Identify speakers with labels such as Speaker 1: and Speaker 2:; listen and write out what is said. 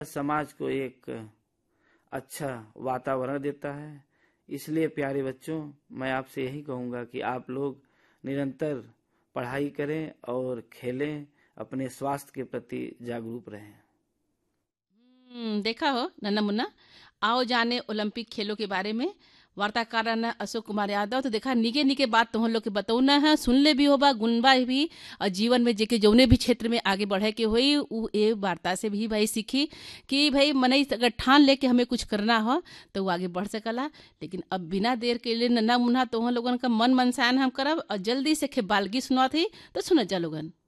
Speaker 1: समाज को एक अच्छा वातावरण देता है। इसलिए प्यारे बच्चों, मैं आपसे यही कहूँगा कि आप लोग निरंतर पढ़ाई करें और खेलें, अपने स्वास्थ्य के प्रति जागरूक रहें।
Speaker 2: देखा हो नन्ना मुन्ना, आओ जाने ओलंपिक खेलों के बारे में। वार्ताकार अशोक कुमार यादव। तो देखा निके निके बात तुम लोग के बतौना है, सुन ले भी होबा, गुनबा भी। और जीवन में जेके जौने भी क्षेत्र में आगे बढ़े के हुई उ ए वार्ता से भी भाई सीखी कि भाई मनई अगर ठान ले के हमें कुछ करना हो तो वो आगे बढ़ सकला। लेकिन अब बिना देर के लिए नन्ना मुन्ना तुम लोगन का मन मनसान हम करब और जल्दी से खे बालगी सुना थी तो सुन जा लोगन।